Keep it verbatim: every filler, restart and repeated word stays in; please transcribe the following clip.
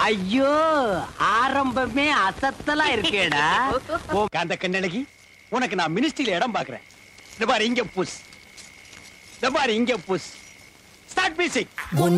ஐயோ ஆரம்பமே அசத்தலா இருக்கேடா. காந்த கண்ணழகி, உனக்கு நான் மினிஸ்ட்ரியில இடம் பாக்குறேன். இந்த பாரு இங்க புஷ், இந்த பாரு இங்க புஷ். Start music.